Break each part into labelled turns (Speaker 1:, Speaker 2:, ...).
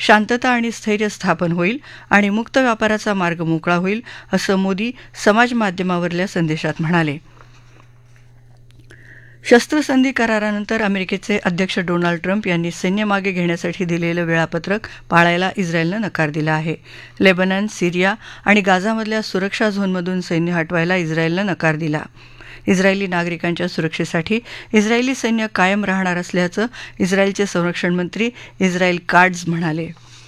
Speaker 1: शांतता आणि स्थैर्य स्थापन होईल आणि मुक्त व्यापाराचा मार्ग मोकळा होईल असं मोदी समाजमाध्यमावरल्या संदेशात म्हणाले. शस्त्रसंधी करारानंतर अमेरिकेचे अध्यक्ष डोनाल्ड ट्रम्प यांनी सैन्य मागे घेण्यासाठी दिलेलं वेळापत्रक पाळायला इस्रायलनं नकार दिला आहे. लेबनन, सिरिया आणि गाझामधल्या सुरक्षा झोनमधून सैन्य हटवायला इस्रायलनं नकार दिला. इस्रायली नागरिकांच्या सुरक्षेसाठी इस्रायली सैन्य कायम राहणार असल्याचं इस्रायलचे संरक्षण मंत्री इस्रायल काट्झ म्हणाले.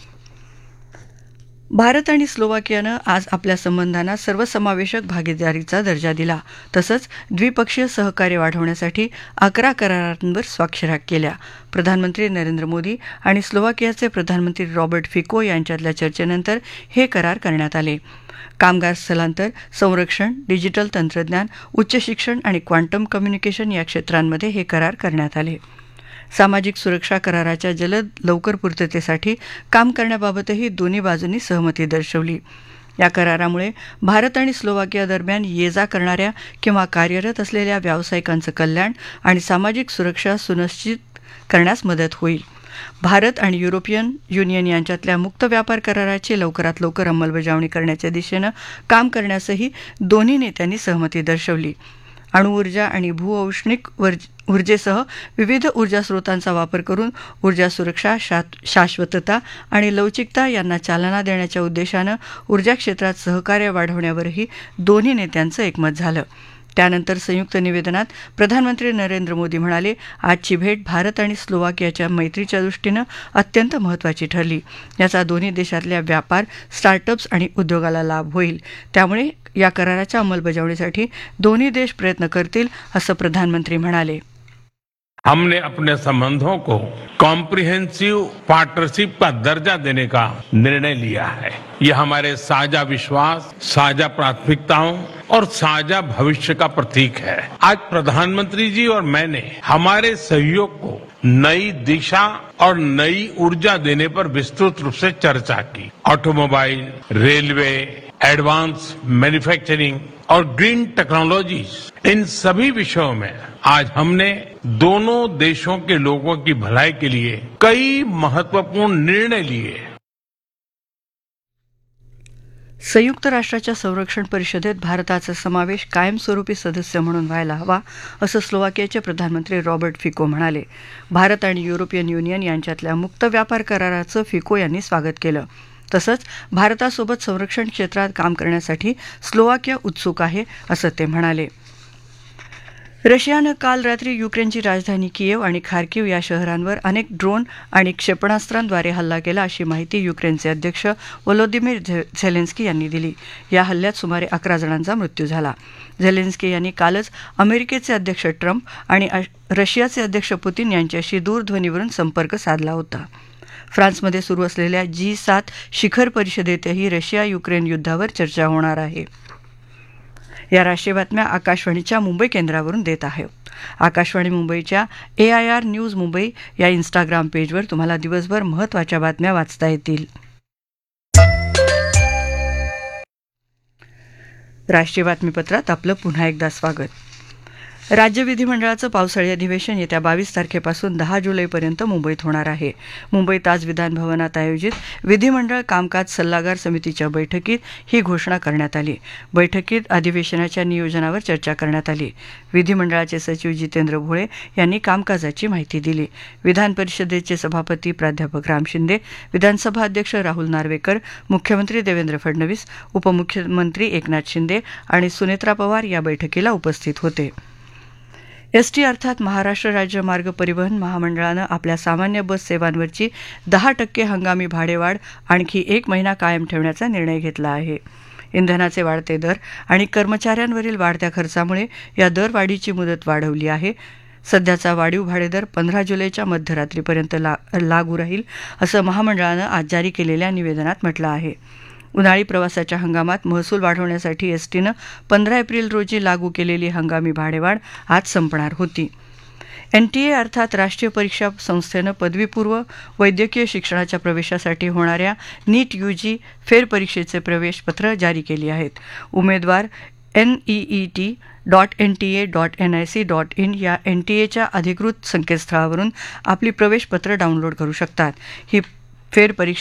Speaker 1: भारत आणि स्लोवाकियानं आज आपल्या संबंधांना सर्वसमावेशक भागीदारीचा दर्जा दिला. तसंच द्विपक्षीय सहकार्य वाढवण्यासाठी 11 करारांवर स्वाक्षऱ्या केल्या. प्रधानमंत्री नरेंद्र मोदी आणि स्लोवाकियाचे प्रधानमंत्री रॉबर्ट फिको यांच्यातल्या चर्चेनंतर हे करार करण्यात आले. कामगार स्थलांतर, संरक्षण, डिजिटल तंत्रज्ञान, उच्च शिक्षण आणि क्वांटम कम्युनिकेशन या क्षेत्रांमध्ये हे करार करण्यात आले. सामाजिक सुरक्षा कराराच्या जलद लवकर पूर्ततेसाठी काम करण्याबाबतही दोन्ही बाजूंनी सहमती दर्शवली. या करारामुळे भारत आणि स्लोवाकिया दरम्यान ये-जा करणाऱ्या किंवा कार्यरत असलेल्या व्यावसायिकांचं कल्याण आणि सामाजिक सुरक्षा सुनिश्चित करण्यास मदत होईल. भारत आणि युरोपियन युनियन यांच्यातल्या मुक्त व्यापार कराराची लवकरात लवकर अंमलबजावणी करण्याच्या दिशेनं काम करण्यासही दोन्ही नेत्यांनी सहमती दर्शवली. अणुऊर्जा आणि भूऔष्णिक ऊर्जेसह विविध ऊर्जा स्रोतांचा वापर करून ऊर्जा सुरक्षा, शाश्वतता आणि लवचिकता यांना चालना देण्याच्या उद्देशानं ऊर्जा क्षेत्रात सहकार्य वाढवण्यावरही दोन्ही नेत्यांचं एकमत झालं. त्यानंतर संयुक्त निवेदनात प्रधानमंत्री नरेंद्र मोदी म्हणाले, आजची भेट भारत आणि स्लोवाकियाच्या मैत्रीच्या दृष्टीनं अत्यंत महत्त्वाची ठरली. याचा दोन्ही देशातल्या व्यापार, स्टार्टअप्स आणि उद्योगाला लाभ होईल. त्यामुळे या कराराच्या अंमलबजावणीसाठी दोन्ही देश प्रयत्न करतील असं प्रधानमंत्री म्हणाले.
Speaker 2: हमने अपने संबंधों को कॉम्प्रिहेंसिव पार्टनरशिप का दर्जा देने का निर्णय लिया है. ये हमारे साझा विश्वास, साझा प्राथमिकताओं और साझा भविष्य का प्रतीक है. आज प्रधानमंत्री जी और मैंने हमारे सहयोग को नई दिशा और नई ऊर्जा देने पर विस्तृत रूप से चर्चा की. ऑटोमोबाइल, रेलवे, एडवांस मैन्युफैक्चरिंग और ग्रीन टेक्नोलॉजीज, इन सभी विषयों में आज हमने दोनों देशों के लोगों की भलाई के लिए कई महत्वपूर्ण निर्णय लिए.
Speaker 1: संयुक्त राष्ट्राच्या संरक्षण परिषदेत भारताचा समावेश कायमस्वरूपी सदस्य म्हणून व्हायला हवा असं स्लोवाकियाचे प्रधानमंत्री रॉबर्ट फिको म्हणाले. भारत आणि युरोपियन युनियन यांच्यातल्या मुक्त व्यापार कराराचं फिको यांनी स्वागत केलं. तसंच भारतासोबत संरक्षण क्षेत्रात काम करण्यासाठी स्लोवाकिया उत्सुक आहे असं ते म्हणाले. रशियानं काल रात्री युक्रेनची राजधानी कियेव आणि खार्किव या शहरांवर अनेक ड्रोन आणि क्षेपणास्त्रांद्वारे हल्ला केला अशी माहिती युक्रेनचे अध्यक्ष व्लोदिमीर झेलेन्स्की यांनी दिली. या हल्ल्यात सुमारे 11 जणांचा मृत्यू झाला. झेलेन्स्की यांनी कालच अमेरिकेचे अध्यक्ष ट्रम्प आणि रशियाचे अध्यक्ष पुतीन यांच्याशी दूरध्वनीवरून संपर्क साधला होता. फ्रान्समध्ये सुरू असलेल्या G7 शिखर परिषदेतही रशिया युक्रेन युद्धावर चर्चा होणार आहे. या राष्ट्रीय बातम्या आकाशवाणीच्या मुंबई केंद्रावरून देत आहे. आकाशवाणी मुंबईच्या AIR न्यूज मुंबई या इंस्टाग्राम पेजवर तुम्हाला दिवसभर महत्त्वाच्या बातम्या वाचता येतील. राष्ट्रीय बातमीपत्रात आपलं पुन्हा एकदा स्वागत. राज्य विधिमंडळाचं पावसाळी अधिवेशन येत्या 22 तारखेपासून 10 जुलैपर्यंत मुंबईत होणार आहे. मुंबईत आज विधान भवनात आयोजित विधिमंडळ कामकाज सल्लागार समितीच्या बैठकीत ही घोषणा करण्यात आली. बैठकीत अधिवेशनाच्या नियोजनावर चर्चा करण्यात आली. विधिमंडळाचे सचिव जितेंद्र भोळे यांनी कामकाजाची माहिती दिली. विधान परिषदेचे सभापती प्राध्यापक राम शिंदे, विधानसभा अध्यक्ष राहुल नार्वेकर, मुख्यमंत्री देवेंद्र फडणवीस, उपमुख्यमंत्री एकनाथ शिंदे आणि सुनेत्रा पवार या बैठकीला उपस्थित होते. एसटी अर्थात महाराष्ट्र राज्य मार्ग परिवहन महामंडळानं आपल्या सामान्य बस सेवांवरची 10% हंगामी भाडेवाढ आणखी 1 महिना कायम ठेवण्याचा निर्णय घेतला आहे. इंधनाचे वाढते दर आणि कर्मचाऱ्यांवरील वाढत्या खर्चामुळे या दरवाढीची मुदत वाढवली आहे. सध्याचा वाढीव भाडेदर 15 जुलैच्या मध्यरात्रीपर्यंत लागू राहील असं महामंडळानं आज जारी केलेल्या निवेदनात म्हटलं आहे. उन्हाळी प्रवासाच्या हंगामात महसूल वाढवण्यासाठी एसटीनं 15 एप्रिल रोजी लागू केलेली हंगामी भाडेवाढ आज संपणार होती. NTA अर्थात राष्ट्रीय परीक्षा संस्थेनं पदवीपूर्व वैद्यकीय शिक्षणाच्या प्रवेशासाठी होणाऱ्या नीट UG फेरपरीक्षेचे प्रवेशपत्र जारी केली आहेत. उमेदवार NEET.NTA.nic.in या NTAच्या अधिकृत संकेतस्थळावरून आपली प्रवेशपत्र डाउनलोड करू शकतात. ही फेरपरीक्षा